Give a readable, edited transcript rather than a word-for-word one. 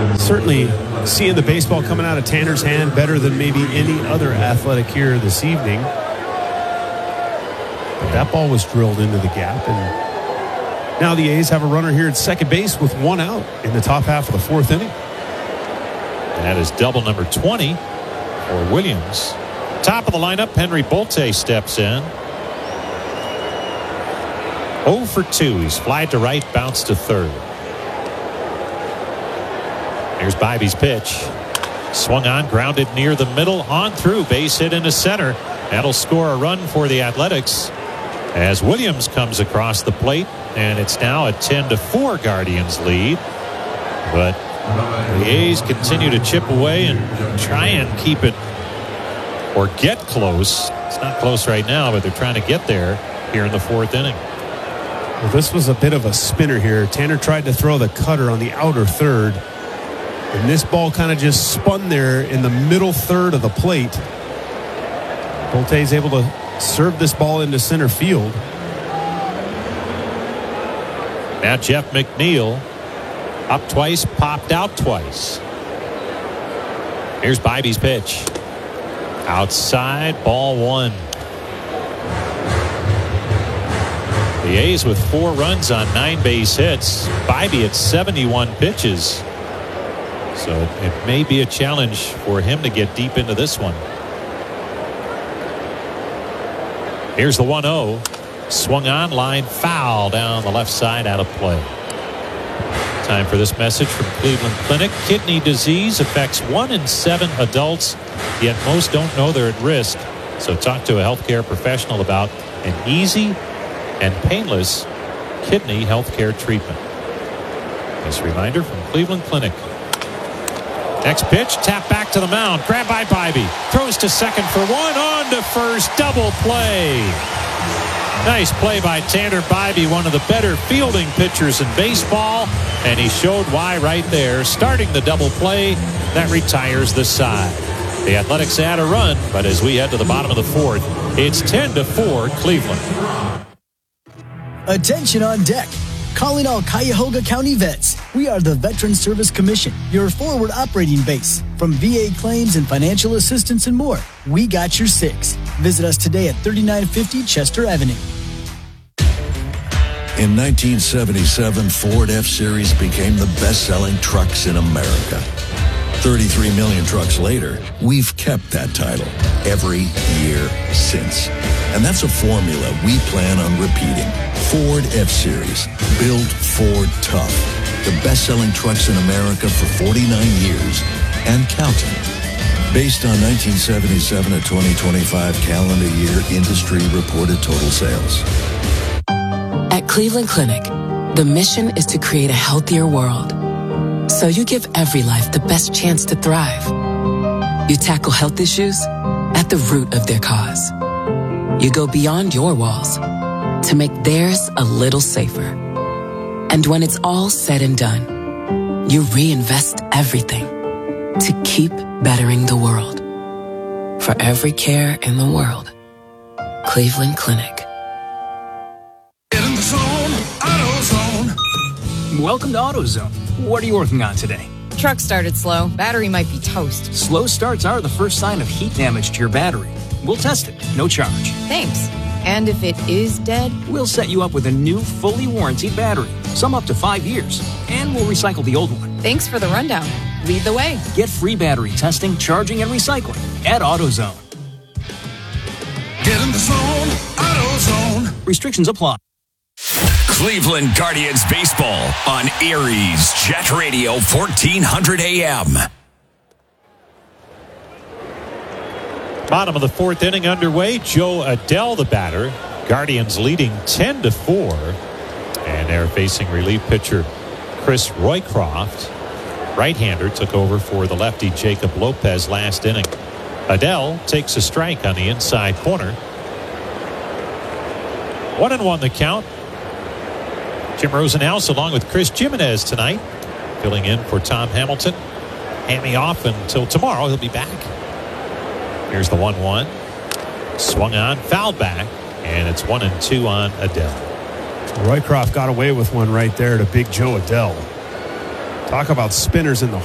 Certainly seeing the baseball coming out of Tanner's hand better than maybe any other athletic here this evening. But that ball was drilled into the gap, and now the A's have a runner here at second base with one out in the top half of the fourth inning. That is double number 20 for Williams. Top of the lineup, Henry Bolte steps in. 0 for 2. He's flied to right, bounced to third. Here's Bibey's pitch. Swung on, grounded near the middle, on through, base hit into center. That'll score a run for the Athletics as Williams comes across the plate, and it's now a 10-4 Guardians lead. But the A's continue to chip away and try and keep it or get close. It's not close right now, but they're trying to get there here in the fourth inning. Well, this was a bit of a spinner here. Tanner tried to throw the cutter on the outer third, and this ball kind of just spun there in the middle third of the plate. Bolte's able to serve this ball into center field. Now Jeff McNeil up twice, popped out twice. Here's Bibey's pitch. Outside, ball one. The A's with 4 runs on 9 base hits. Bibey at 71 pitches. So it may be a challenge for him to get deep into this one. Here's the 1-0. Swung on, line foul down the left side, out of play. Time for this message from Cleveland Clinic. Kidney disease affects 1 in 7 adults, yet most don't know they're at risk. So talk to a healthcare professional about an easy and painless kidney healthcare treatment. This reminder from Cleveland Clinic. Next pitch, tap back to the mound, grabbed by Bibey, throws to second for one, on to first, double play. Nice play by Tanner Bibey, one of the better fielding pitchers in baseball, and he showed why right there, starting the double play that retires the side. The Athletics add a run, but as we head to the bottom of the fourth, it's 10-4 Cleveland. Attention on deck. Calling all Cuyahoga County vets. We are the Veteran Service Commission, your forward operating base. From VA claims and financial assistance and more, we got your 6. Visit us today at 3950 Chester Avenue. In 1977, Ford F-Series became the best-selling trucks in America. 33 million trucks later, we've kept that title every year since. And that's a formula we plan on repeating. Ford F-Series, built Ford tough. The best-selling trucks in America for 49 years and counting. Based on 1977 to 2025 calendar year industry reported total sales. At Cleveland Clinic, the mission is to create a healthier world. So you give every life the best chance to thrive. You tackle health issues at the root of their cause. You go beyond your walls to make theirs a little safer. And when it's all said and done, you reinvest everything to keep bettering the world. For every care in the world, Cleveland Clinic. Get in the zone, AutoZone. Welcome to AutoZone. What are you working on today? Truck started slow. Battery might be toast. Slow starts are the first sign of heat damage to your battery. We'll test it, no charge. Thanks. And if it is dead? We'll set you up with a new, fully warranted battery, some up to 5 years, and we'll recycle the old one. Thanks for the rundown. Lead the way. Get free battery testing, charging, and recycling at AutoZone. Get in the zone, AutoZone. Restrictions apply. Cleveland Guardians baseball on Aries Jet Radio 1400 AM. Bottom of the fourth inning underway. Joe Adell, the batter. Guardians leading 10-4. And they're facing relief pitcher Chris Roycroft. Right-hander took over for the lefty Jacob Lopez last inning. Adell takes a strike on the inside corner. 1-1 the count. Jim Rosenhaus along with Chris Jimenez tonight, filling in for Tom Hamilton. Hammy off until tomorrow. He'll be back. Here's the 1-1. Swung on, fouled back, and it's 1-2 on Adell. Roycroft got away with one right there to Big Joe Adell. Talk about spinners in the